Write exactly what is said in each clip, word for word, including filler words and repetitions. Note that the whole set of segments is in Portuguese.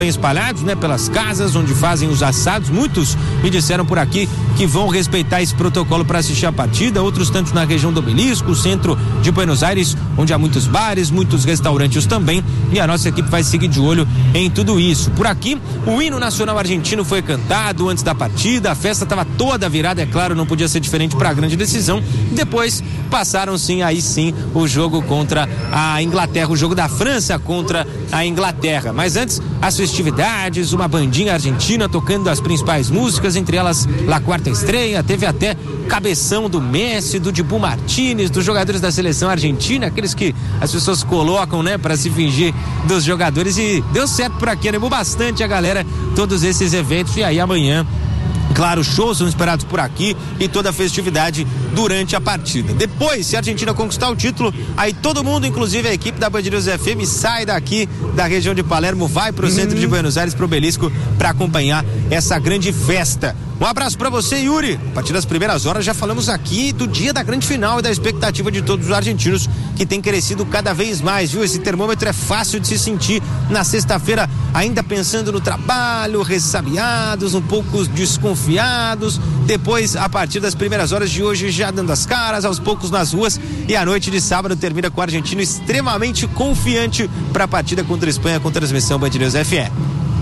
espalhados, né, pelas casas onde fazem os assados. Muitos me disseram por aqui que vão respeitar esse protocolo para assistir a partida, outros tanto na região do Obelisco, centro de Buenos Aires, onde há muitos bares, muitos restaurantes também, e a nossa equipe vai seguir de olho em tudo isso. Por aqui, o hino nacional argentino foi cantado antes da partida, a festa estava toda virada, é claro, não podia ser diferente para a grande decisão. Depois passaram sim, aí sim, o jogo contra a Inglaterra, o jogo da França contra a Inglaterra. Mas antes, as festividades, uma bandinha argentina tocando as principais músicas, entre elas La Quarta Estrella, teve até cabeção do Messi, do Dibu Martínez, dos jogadores da seleção argentina, aqueles que as pessoas colocam, né, para se fingir dos jogadores, e deu certo por aqui, animou bastante a galera, todos esses eventos. E aí amanhã, claro, shows são esperados por aqui e toda a festividade durante a partida. Depois, se a Argentina conquistar o título, aí todo mundo, inclusive a equipe da Band News F M, sai daqui da região de Palermo, vai pro centro de Buenos Aires, pro Obelisco, para acompanhar essa grande festa. Um abraço para você, Yuri. A partir das primeiras horas já falamos aqui do dia da grande final e da expectativa de todos os argentinos, que tem crescido cada vez mais, viu? Esse termômetro é fácil de se sentir na sexta-feira, ainda pensando no trabalho, ressabiados, um pouco desconfiados. Depois, a partir das primeiras horas de hoje, já dando as caras, aos poucos nas ruas, e a noite de sábado termina com o argentino extremamente confiante para a partida contra a Espanha, com transmissão Band News F M.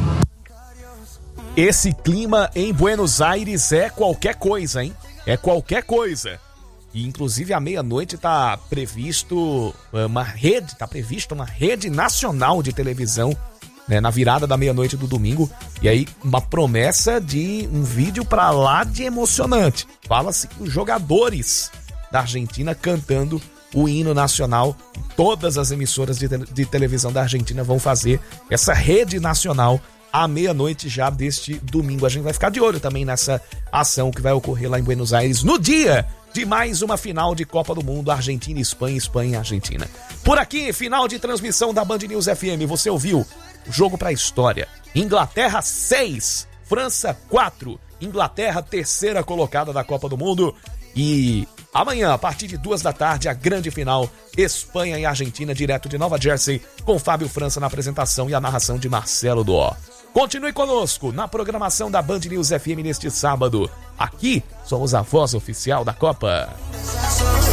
Esse clima em Buenos Aires é qualquer coisa, hein? É qualquer coisa. E inclusive à meia-noite tá previsto uma rede, tá prevista uma rede nacional de televisão, né, na virada da meia-noite do domingo. E aí uma promessa de um vídeo pra lá de emocionante. Fala-se que os jogadores da Argentina cantando o hino nacional, todas as emissoras de, te- de televisão da Argentina vão fazer essa rede nacional à meia-noite já deste domingo. A gente vai ficar de olho também nessa ação que vai ocorrer lá em Buenos Aires no dia de mais uma final de Copa do Mundo, Argentina e Espanha, Espanha e Argentina. Por aqui, final de transmissão da Band News F M. Você ouviu o jogo pra história. Inglaterra seis, França quatro. Inglaterra, terceira colocada da Copa do Mundo. E amanhã, a partir de duas da tarde, a grande final, Espanha e Argentina, direto de Nova Jersey, com Fábio França na apresentação e a narração de Marcelo Dó. Continue conosco na programação da Band News F M neste sábado. Aqui somos a voz oficial da Copa.